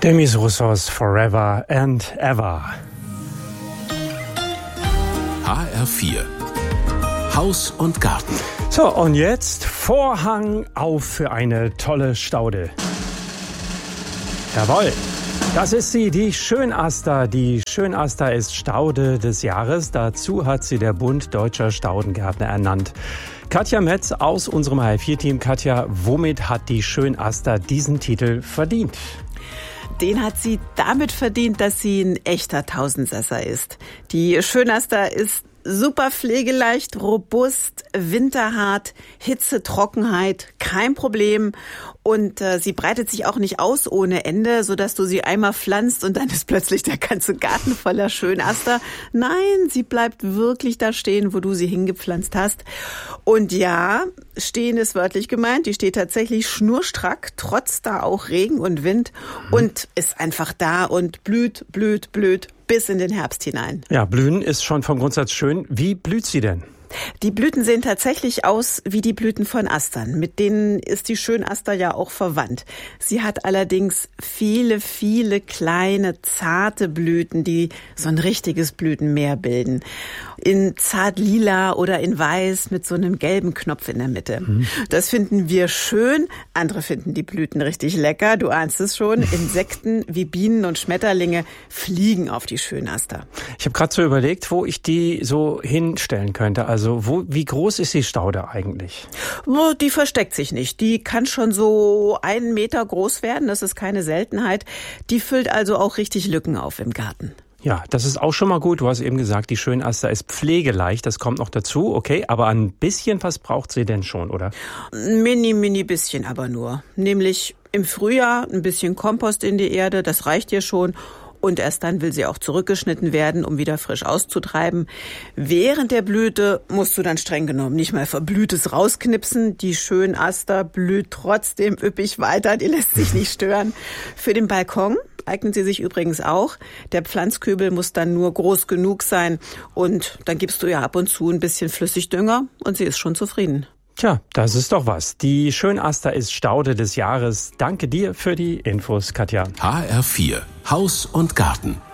Demis Roussos Forever and Ever. HR4 Haus und Garten. So, und jetzt Vorhang auf für eine tolle Staude. Jawohl, das ist sie, die Schönaster. Die Schönaster ist Staude des Jahres. Dazu hat sie der Bund Deutscher Staudengärtner ernannt. Katja Metz aus unserem HR4-Team. Katja, womit hat die Schönaster diesen Titel verdient? Den hat sie damit verdient, dass sie ein echter Tausendsasser ist. Die Schönaster ist super pflegeleicht, robust, winterhart, Hitze, Trockenheit, kein Problem. Und sie breitet sich auch nicht aus ohne Ende, sodass du sie einmal pflanzt und dann ist plötzlich der ganze Garten voller Schönaster. Nein, sie bleibt wirklich da stehen, wo du sie hingepflanzt hast. Und ja, stehen ist wörtlich gemeint. Die steht tatsächlich schnurstrack, trotz da auch Regen und Wind und ist einfach da und blüht bis in den Herbst hinein. Ja, blühen ist schon vom Grundsatz schön. Wie blüht sie denn? Die Blüten sehen tatsächlich aus wie die Blüten von Astern. Mit denen ist die Schönaster ja auch verwandt. Sie hat allerdings viele kleine, zarte Blüten, die so ein richtiges Blütenmeer bilden. In zart lila oder in weiß mit so einem gelben Knopf in der Mitte. Das finden wir schön. Andere finden die Blüten richtig lecker. Du ahnst es schon. Insekten wie Bienen und Schmetterlinge fliegen auf die Schönaster. Ich habe gerade so überlegt, wo ich die so hinstellen könnte. Also wie groß ist die Staude eigentlich? Die versteckt sich nicht. Die kann schon so 1 Meter groß werden. Das ist keine Seltenheit. Die füllt also auch richtig Lücken auf im Garten. Ja, das ist auch schon mal gut. Du hast eben gesagt, die Schönaster ist pflegeleicht. Das kommt noch dazu. Okay, aber ein bisschen was braucht sie denn schon, oder? Mini bisschen aber nur. Nämlich im Frühjahr ein bisschen Kompost in die Erde. Das reicht ihr schon. Und erst dann will sie auch zurückgeschnitten werden, um wieder frisch auszutreiben. Während der Blüte musst du dann streng genommen nicht mal Verblühtes rausknipsen. Die Schönaster blüht trotzdem üppig weiter, die lässt sich nicht stören. Für den Balkon eignet sie sich übrigens auch. Der Pflanzkübel muss dann nur groß genug sein. Und dann gibst du ihr ab und zu ein bisschen Flüssigdünger und sie ist schon zufrieden. Tja, das ist doch was. Die Schönaster ist Staude des Jahres. Danke dir für die Infos, Katja. HR4 Haus und Garten.